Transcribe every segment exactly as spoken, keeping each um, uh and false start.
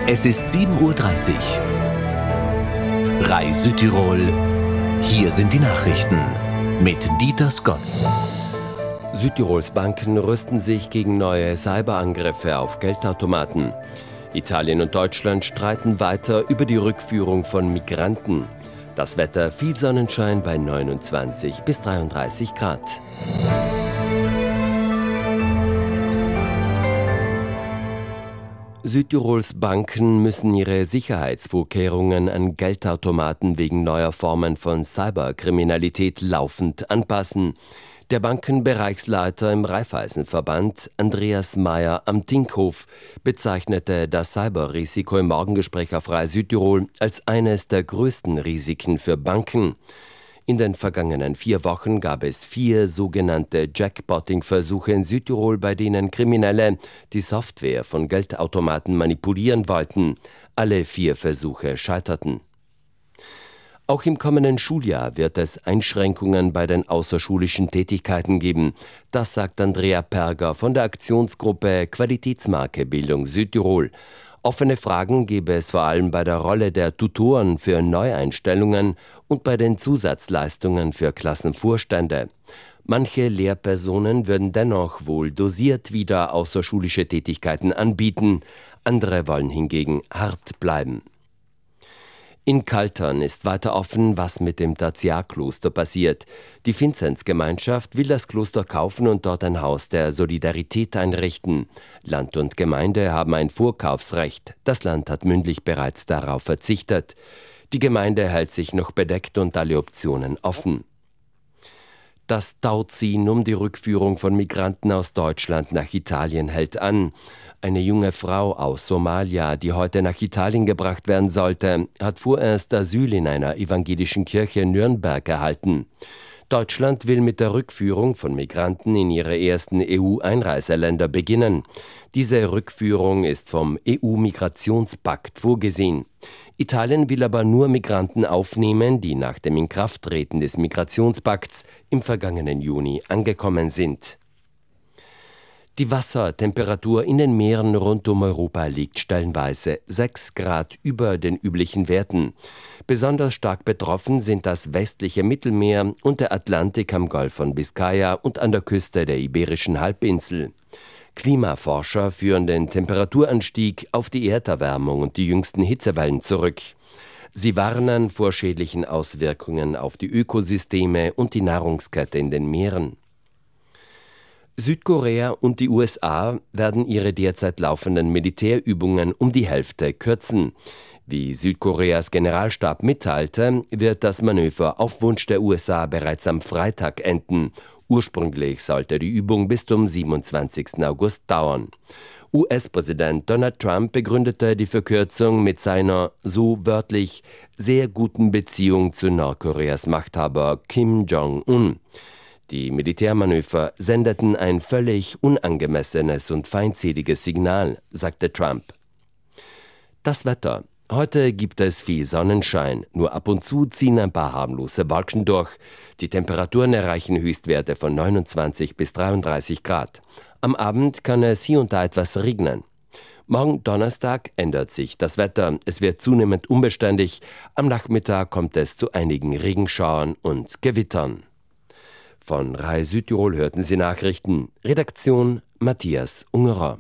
Es ist sieben Uhr dreißig. R A I Südtirol. Hier sind die Nachrichten mit Dieter Skotz. Südtirols Banken rüsten sich gegen neue Cyberangriffe auf Geldautomaten. Italien und Deutschland streiten weiter über die Rückführung von Migranten. Das Wetter: viel Sonnenschein bei neunundzwanzig bis dreiunddreißig Grad. Südtirols Banken müssen ihre Sicherheitsvorkehrungen an Geldautomaten wegen neuer Formen von Cyberkriminalität laufend anpassen. Der Bankenbereichsleiter im Raiffeisenverband, Andreas Meyer am Tinckhof, bezeichnete das Cyberrisiko im Morgengespräch auf R A I Südtirol als eines der größten Risiken für Banken. In den vergangenen vier Wochen gab es vier sogenannte Jackpotting-Versuche in Südtirol, bei denen Kriminelle die Software von Geldautomaten manipulieren wollten. Alle vier Versuche scheiterten. Auch im kommenden Schuljahr wird es Einschränkungen bei den außerschulischen Tätigkeiten geben. Das sagt Andrea Perger von der Aktionsgruppe Qualitätsmarke Bildung Südtirol. Offene Fragen gebe es vor allem bei der Rolle der Tutoren für Neueinstellungen und bei den Zusatzleistungen für Klassenvorstände. Manche Lehrpersonen würden dennoch wohl dosiert wieder außerschulische Tätigkeiten anbieten, andere wollen hingegen hart bleiben. In Kaltern ist weiter offen, was mit dem Tertiarkloster passiert. Die Vinzenzgemeinschaft will das Kloster kaufen und dort ein Haus der Solidarität einrichten. Land und Gemeinde haben ein Vorkaufsrecht. Das Land hat mündlich bereits darauf verzichtet. Die Gemeinde hält sich noch bedeckt und alle Optionen offen. Das Tauziehen um die Rückführung von Migranten aus Deutschland nach Italien hält an. Eine junge Frau aus Somalia, die heute nach Italien gebracht werden sollte, hat vorerst Asyl in einer evangelischen Kirche in Nürnberg erhalten. Deutschland will mit der Rückführung von Migranten in ihre ersten E U-Einreiseländer beginnen. Diese Rückführung ist vom E U-Migrationspakt vorgesehen. Italien will aber nur Migranten aufnehmen, die nach dem Inkrafttreten des Migrationspakts im vergangenen Juni angekommen sind. Die Wassertemperatur in den Meeren rund um Europa liegt stellenweise sechs Grad über den üblichen Werten. Besonders stark betroffen sind das westliche Mittelmeer und der Atlantik am Golf von Biskaya und an der Küste der Iberischen Halbinsel. Klimaforscher führen den Temperaturanstieg auf die Erderwärmung und die jüngsten Hitzewellen zurück. Sie warnen vor schädlichen Auswirkungen auf die Ökosysteme und die Nahrungskette in den Meeren. Südkorea und die U S A werden ihre derzeit laufenden Militärübungen um die Hälfte kürzen. Wie Südkoreas Generalstab mitteilte, wird das Manöver auf Wunsch der U S A bereits am Freitag enden. Ursprünglich sollte die Übung bis zum siebenundzwanzigsten August dauern. U S-Präsident Donald Trump begründete die Verkürzung mit seiner, so wörtlich, sehr guten Beziehung zu Nordkoreas Machthaber Kim Jong-un. Die Militärmanöver sendeten ein völlig unangemessenes und feindseliges Signal, sagte Trump. Das Wetter. Heute gibt es viel Sonnenschein, nur ab und zu ziehen ein paar harmlose Wolken durch. Die Temperaturen erreichen Höchstwerte von neunundzwanzig bis dreiunddreißig Grad. Am Abend kann es hier und da etwas regnen. Morgen Donnerstag ändert sich das Wetter. Es wird zunehmend unbeständig. Am Nachmittag kommt es zu einigen Regenschauern und Gewittern. Von R A I Südtirol hörten Sie Nachrichten. Redaktion Matthias Ungerer.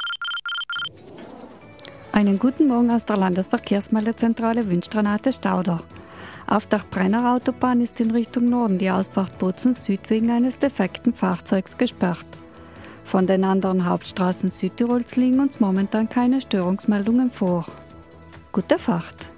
Einen guten Morgen aus der Landesverkehrsmeldezentrale wünscht Renate Stauder. Auf der Brenner Autobahn ist in Richtung Norden die Ausfahrt Bozen Süd wegen eines defekten Fahrzeugs gesperrt. Von den anderen Hauptstraßen Südtirols liegen uns momentan keine Störungsmeldungen vor. Gute Fahrt!